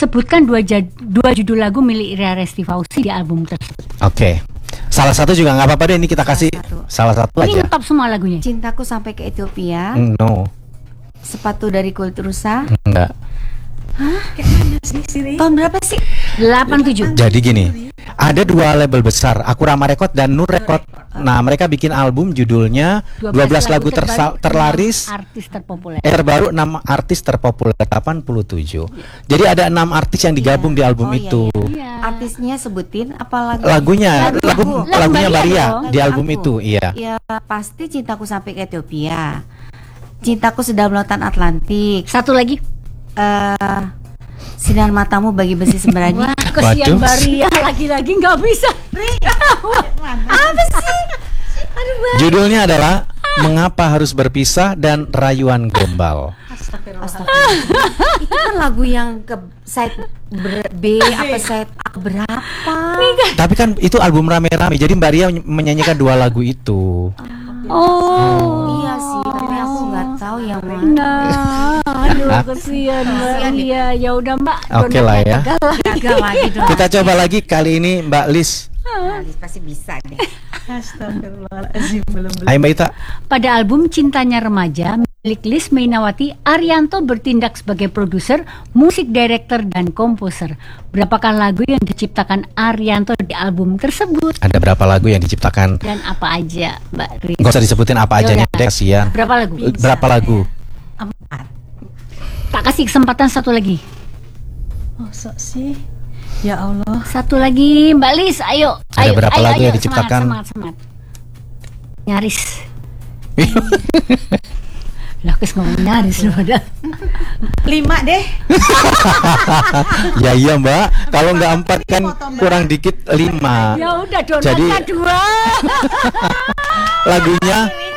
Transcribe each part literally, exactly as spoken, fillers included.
Sebutkan dua, jad, dua judul lagu milik Ria Resti Fauzi di album tersebut. Oke. Okay. Salah satu juga nggak apa-apa deh, ini kita kasih salah satu, salah satu ini aja. Ini top semua lagunya. Cintaku Sampai ke Ethiopia. No. Sepatu dari Kulit Rusa. Enggak. Hah? Tahun berapa sih? delapan tujuh. Jadi gini, ada dua label besar, Akurama Record dan Nur Record. Nah, mereka bikin album judulnya dua belas lagu terbaru, terlaris, artis terpopuler. Eh, terbaru enam artis terpopuler delapan puluh tujuh. Jadi ada enam artis yang digabung di album oh, itu. Iya, iya. Artisnya sebutin apa lagu? Lagunya, lagu, lagu, lagu lagunya Maria di album aku. itu, iya. Ya pasti Cintaku Sampai ke Ethiopia. Cintaku Sedalam Lautan Atlantik. Satu lagi. Uh, Sinar Matamu Bagi Besi Sembrani. Wah, kesian Maria lagi-lagi nggak bisa. Apa sih? Aduh, judulnya adalah Mengapa Harus Berpisah dan Rayuan Gombal. Astagfirullah. Itu kan lagu yang ke side B apa side A berapa? Tapi kan itu album rame-rame, jadi Mbak Ria menyanyikan dua lagu itu. Oh, iya sih, tapi aku nggak tahu yang mana. Nah, aduh kesian Maria. Ya udah Mbak. Oke okay lah ya. Gagal lagi. Kita coba lagi kali ini Mbak Lis. Mbak Lis pasti bisa deh. Astagfirullahaladzim, belum belum. Ayo Mbak Ita. Pada album Cintanya Remaja milik Lis Mainawati, Arianto bertindak sebagai produser, musik director dan komposer. Berapakah lagu yang diciptakan Arianto di album tersebut? Ada berapa lagu yang diciptakan? Dan apa aja, Mbak Ris? Gak usah disebutin apa aja nih, kasihan. Berapa lagu? Berapa lagu? Empat. Tak kasih kesempatan satu lagi. Oh, sok sih. Ya Allah. Satu lagi, Mbak Lis, ayo. Ada ayo, berapa ayo, lagu ayo, yang diciptakan? Semangat, semangat, semangat. Nyaris. Lah, kes ngomong nyaris loh padahal. Lima deh. Ya iya Mbak, kalau nggak empat kan kurang dikit lima. Ya udah donat jadi dua. Lagunya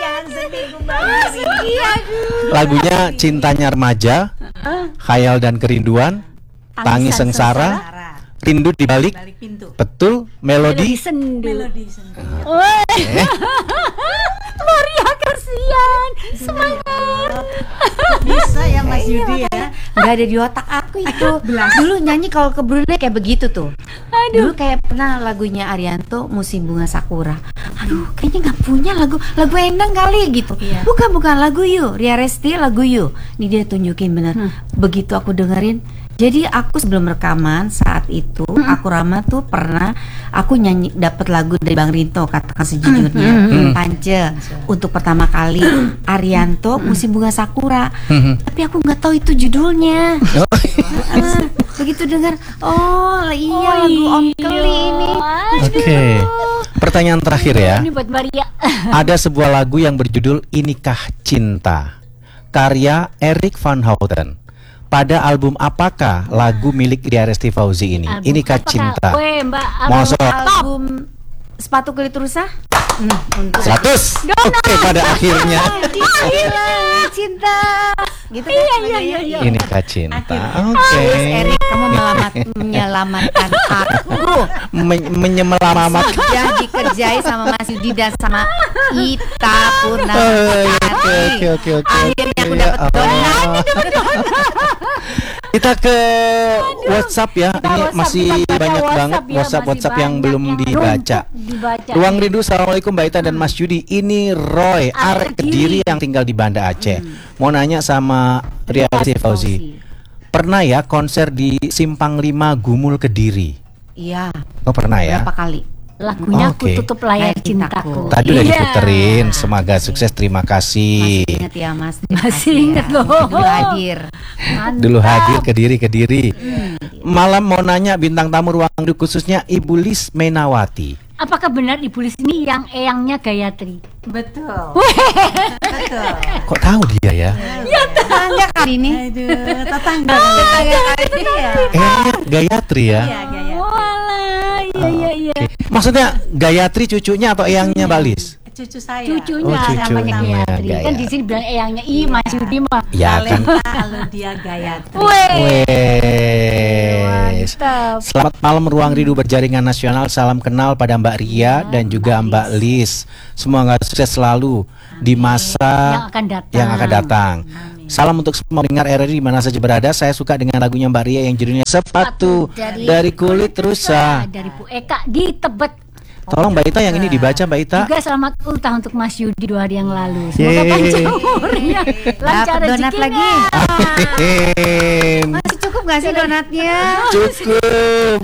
lagunya Cintanya Remaja, Khayal dan Kerinduan, Tangis Sengsara, Rindu di Balik Pintu. Betul, Melodi Sendu. Melodi Sendu. Eh. Maria kasihan. Semangat. Bisa ya Mas Yudi ya. Gak ada di otak aku itu. Dulu nyanyi kalau ke Brunei kayak begitu tuh. Aduh. Dulu kayak pernah lagunya Arianto Musim Bunga Sakura. Aduh, kayaknya nggak punya lagu lagu Endang kali gitu. Iya. Bukan bukan lagu You, Ria Resti lagu You. Ini dia tunjukin bener. Hmm. Begitu aku dengerin. Jadi aku sebelum rekaman saat itu, hmm. aku Rama tuh pernah aku nyanyi dapat lagu dari Bang Rinto, Katakan Sejujurnya, hmm. Pance untuk pertama kali, Arianto Musim Bunga Sakura. Hmm. Tapi aku nggak tahu itu judulnya. Oh. uh, begitu dengar, oh iya oh, lagu Om Keli ini. Oke. Okay. Pertanyaan terakhir ya. Ini buat Maria. Ada sebuah lagu yang berjudul Inikah Cinta, karya Erik van Houten. Pada album apakah lagu milik Ria Resti Fauzi ini? Album Inikah apakah? Cinta. Weh, Mbak, album, album Sepatu Kulit Rusa. Hmm, seratus. Oke, okay, pada akhirnya. Gila, cinta. Gitu kan? Iya, iya, iya, iya. Inikah Cinta. Oke. Okay. Erik, kamu melamat, menyelamatkan aku. Men menyelamat. Sudah dikerjai sama Mas Yudi dan sama Ita Purnama. Oke, oke, oke, oke. Akhirnya aku dapat donat. Kita ke Aduh. WhatsApp ya. Kita ini WhatsApp, masih banyak WhatsApp banget ya, WhatsApp WhatsApp yang belum yang dibaca. dibaca. Ruang Rindu, assalamualaikum Mbak Ita dan Mas Yudi. Ini Roy arek Kediri yang tinggal di Banda Aceh. Hmm. Mau nanya sama Ria Resti Fauzi. Pernah ya konser di Simpang lima Gumul Kediri? Iya. Oh pernah ya? Berapa kali? Lagunya okay. Aku Tutup Layar Cintaku. Tadi udah yeah. diputerin. Semoga sukses, terima kasih. Masih ingat ya Mas. Masih ingat ya. loh. Dulu hadir. Mantap. Dulu hadir Kediri Kediri. Hmm. Malam mau nanya bintang tamu Ruang Rindu khususnya Ibu Lis Mainawati. Apakah benar Ibu Lis ini yang eyangnya Gayatri? Betul. Betul. Kok tahu dia ya? Ya tetangga kali ini. Aduh, tetangga. Tetangga kali ini ya. Eyangnya Gayatri ya? Iya, Gayatri. Iya, iya, iya. Okay. Maksudnya Gayatri cucunya atau eyangnya Mbak Lis? Cucu saya. Cucunya, oh, namanya Gayatri. Gayatri. Kan di sini bilang eyangnya I, Mas Yudi mah. Ya kan. Kalau dia Gayatri. Wes. Selamat malam Ruang Rindu berjaringan nasional. Salam kenal pada Mbak Ria dan juga Mbak Lis. Semoga sukses selalu Amin. Di masa yang akan datang. Yang akan datang. Salam untuk semua pendengar R R I di mana saja berada. Saya suka dengan lagunya Mbak Ria yang judulnya Sepatu dari, dari Kulit Rusa. Dari Bu Eka di Tebet. Tolong Mbak Ita yang ini dibaca Mbak Ita. Juga selamat ultah untuk Mas Yudi dua hari yang lalu. Semoga Yeay. panjang umurnya, lancar Dapat donat rezekinya. lagi. Amin. Masih cukup gak sih donatnya? Cukup.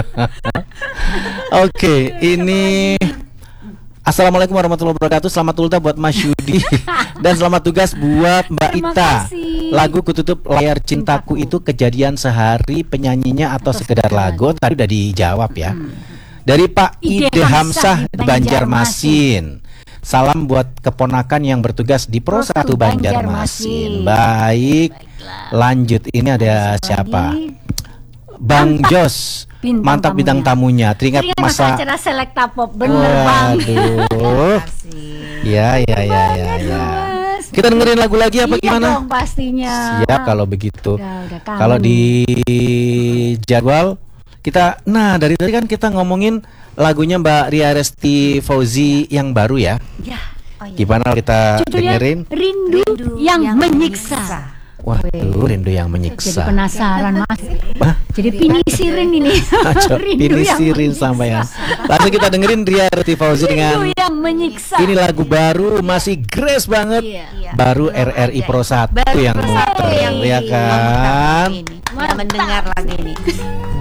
Oke, ini Assalamualaikum warahmatullahi wabarakatuh. Selamat ultah buat Mas Yudi dan selamat tugas buat Mbak Terima Ita. kasih. Lagu Kututup Layar Cintaku itu kejadian sehari, penyanyinya atau sekedar lagu? Tadi udah dijawab ya. Dari Pak Ide Ide Hamzah Hamzah di di Banjarmasin. Salam buat keponakan yang bertugas di Pro Pro satu satu Banjarmasin. Banjarmasin. Baik. Baiklah. Lanjut, ini ada siapa? Lagi. Bang Jos. Bintang Mantap bintang tamunya. Teringat Teringat masa masa acara Selekta Pop. Bener Bang. Waduh. Ya ya ya ya ya. Mas. Kita dengerin lagu lagi apa Iya gimana? dong pastinya. Siap kalau begitu. Udah, udah kangen. Kalau di jadwal kita, nah dari tadi kan kita ngomongin lagunya Mbak Ria Resti Fauzi yang baru ya. Ya. Gimana kalau kita Judulnya dengerin? Rindu, yang, menyiksa. Waduh, rindu yang Jadi menyiksa. penasaran Mas. Hah? Jadi pinisirin ini. Aco, Rindu yang pinisirin menyiksa. sampai ya. Langsung kita dengerin Ria Resti Fauzi dengan Rindu yang menyiksa. ini lagu baru, masih grace banget. Iya. Baru R R I Pro satu Baru yang Pro satu muter, yang ya kan? ini, yang mendengar lagu ini.